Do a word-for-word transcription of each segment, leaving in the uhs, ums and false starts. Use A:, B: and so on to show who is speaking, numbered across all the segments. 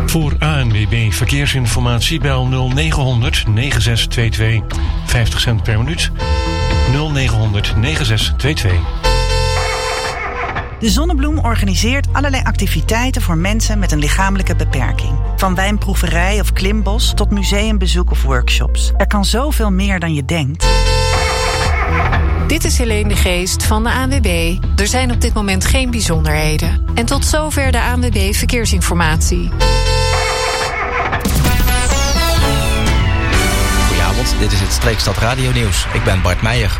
A: Voor A N W B Verkeersinformatie bel nul negen honderd negen zes twee twee. vijftig cent per minuut. nul negen honderd negen zes twee twee.
B: De Zonnebloem organiseert allerlei activiteiten voor mensen met een lichamelijke beperking. Van wijnproeverij of klimbos tot museumbezoek of workshops. Er kan zoveel meer dan je denkt.
C: Dit is Helene de Geest van de A N W B. Er zijn op dit moment geen bijzonderheden. En tot zover de A N W B Verkeersinformatie.
D: Goedenavond, dit is het Streekstad Radio Nieuws. Ik ben Bart Meijer.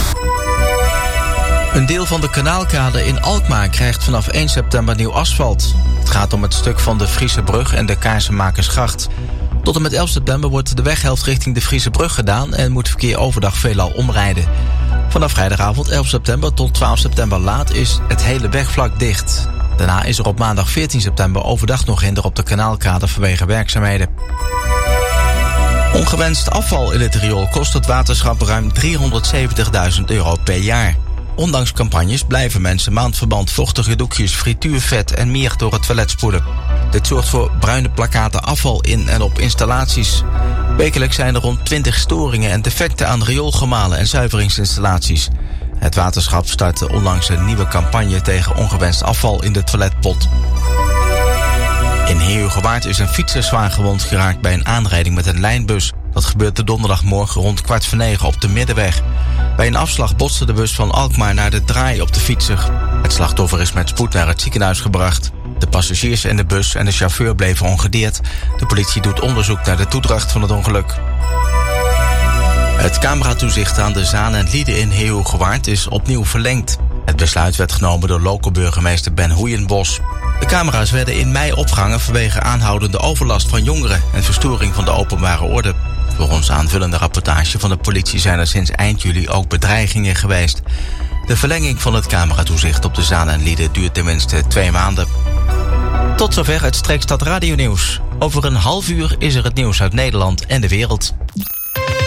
D: Een deel van de Kanaalkade in Alkmaar krijgt vanaf één september nieuw asfalt. Het gaat om het stuk van de Friesebrug en de Kaarsenmakersgracht. Tot en met elf september wordt de weghelft richting de Friesebrug gedaan en moet verkeer overdag veelal omrijden. Vanaf vrijdagavond elf september tot twaalf september laat is het hele wegvlak dicht. Daarna is er op maandag veertien september overdag nog hinder op de Kanaalkade vanwege werkzaamheden. Ongewenst afval in het riool kost het waterschap ruim driehonderdzeventigduizend euro per jaar. Ondanks campagnes blijven mensen maandverband vochtige doekjes, frituurvet en meer door het toilet spoelen. Dit zorgt voor bruine plakkaten afval in en op installaties. Wekelijks zijn er rond twintig storingen en defecten aan rioolgemalen en zuiveringsinstallaties. Het waterschap startte onlangs een nieuwe campagne tegen ongewenst afval in de toiletpot. In Heerhugowaard is een fietser zwaar gewond geraakt bij een aanrijding met een lijnbus. Dat gebeurde donderdagmorgen rond kwart voor negen op de Middenweg. Bij een afslag botste de bus van Alkmaar naar de draai op de fietser. Het slachtoffer is met spoed naar het ziekenhuis gebracht. De passagiers in de bus en de chauffeur bleven ongedeerd. De politie doet onderzoek naar de toedracht van het ongeluk. Het cameratoezicht aan de Zaan en Lieden in Heerhugowaard is opnieuw verlengd. Het besluit werd genomen door lokale burgemeester Ben Hoeienbos. De camera's werden in mei opgehangen vanwege aanhoudende overlast van jongeren en verstoring van de openbare orde. Volgens aanvullende rapportage van de politie zijn er sinds eind juli ook bedreigingen geweest. De verlenging van het cameratoezicht op de Zaan en Lieden duurt tenminste twee maanden. Tot zover het Streekstad Radio Nieuws. Over een half uur is er het nieuws uit Nederland en de wereld.